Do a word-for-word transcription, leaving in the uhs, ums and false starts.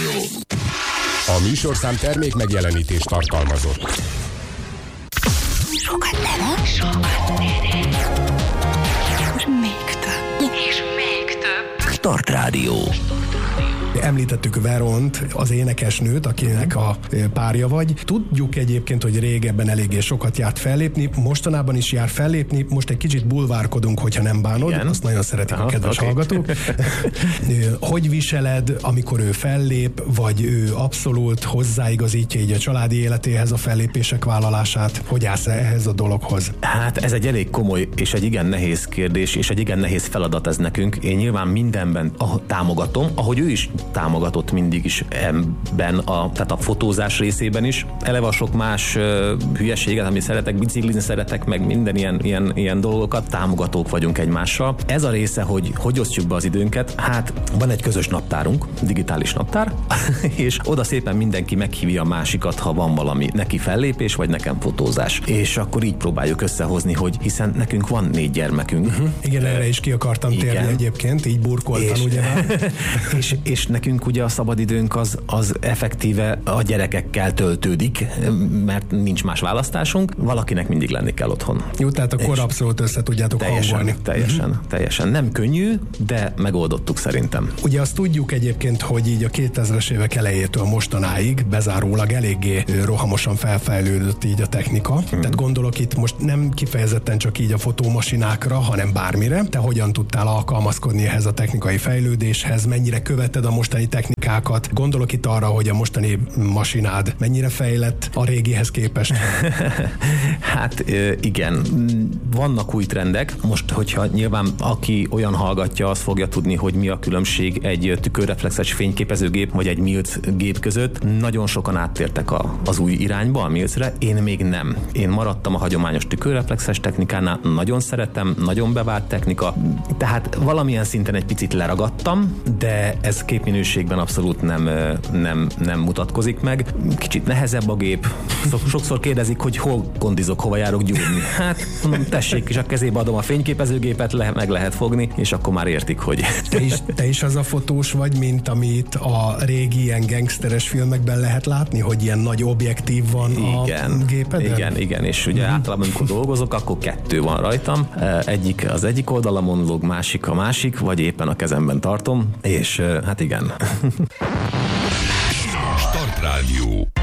A műsorszám termék megjelenítést tartalmazott. Sokat nem, sokat nem. És még több. És még több. Start Rádió. Említettük Veront, az énekesnőt, akinek a párja vagy. Tudjuk egyébként, hogy régebben eléggé sokat járt fellépni, mostanában is jár fellépni, most egy kicsit bulvárkodunk, hogyha nem bánod, igen. Azt nagyon szeretik Aha, a kedves okay. hallgatók. Hogy viseled, amikor ő fellép, vagy ő abszolút hozzáigazítja így a családi életéhez a fellépések vállalását? Hogy állsz ehhez a dologhoz? Hát ez egy elég komoly és egy igen nehéz kérdés, és egy igen nehéz feladat ez nekünk. Én nyilván mindenben támogatom, ahogy ő is támogatott mindig is ebben, a, tehát a fotózás részében is. Eleve a sok más uh, hülyeséget, amit szeretek, biciklizni szeretek, meg minden ilyen, ilyen, ilyen dolgokat, támogatók vagyunk egymással. Ez a része, hogy hogy osztjuk be az időnket, hát van egy közös naptárunk, digitális naptár, és oda szépen mindenki meghívja a másikat, ha van valami neki fellépés, vagy nekem fotózás. És akkor így próbáljuk összehozni, hogy hiszen nekünk van négy gyermekünk. Uh-huh. Igen, erre is ki akartam igen. térni egyébként, így burkoltan, ugye? és, és nekünk ugye a szabadidőnk az, az effektíve a gyerekekkel töltődik, mert nincs más választásunk, valakinek mindig lenni kell otthon. Jó, tehát akkor abszolút össze tudjátok teljesen, hangolni. Teljesen, uh-huh. teljesen. Nem könnyű, de megoldottuk szerintem. Ugye azt tudjuk egyébként, hogy így a kétezres évek elejétől mostanáig bezárólag eléggé rohamosan felfejlődött így a technika. Uh-huh. Tehát gondolok itt most nem kifejezetten csak így a fotómasinákra, hanem bármire. Te hogyan tudtál alkalmazkodni ehhez a technikai fejlődéshez? Mennyire követed a mostani technikákat? Gondolok itt arra, hogy a mostani masinád mennyire fejlett a régihez képest? Hát igen, vannak új trendek. Most, hogyha nyilván aki olyan hallgatja, az fogja tudni, hogy mi a különbség egy tükörreflexes fényképezőgép vagy egy Milc gép között. Nagyon sokan áttértek a, az új irányba, a Milcre. Én még nem. Én maradtam a hagyományos tükörreflexes technikánál. Nagyon szeretem, nagyon bevált technika. Tehát valamilyen szinten egy picit leragadtam, de ez képminőségben abszolút nem, nem, nem mutatkozik meg. Kicsit nehezebb a gép. Sokszor kérdezik, hogy hol kondizok, hova járok gyúrni. Hát mondom, tessék, és a kezébe adom a fényképezőgépet, le, meg lehet fogni, és akkor már értik, hogy... Te is, te is az a fotós vagy, mint amit a régi ilyen gangsteres filmekben lehet látni, hogy ilyen nagy objektív van igen, a gépeden? Igen, igen, és ugye mm. általában, amikor dolgozok, akkor kettő van rajtam. Egyik az egyik oldalamon lóg, másik a másik, vagy éppen a kezemben tartom, és hát igen. Start Rádió.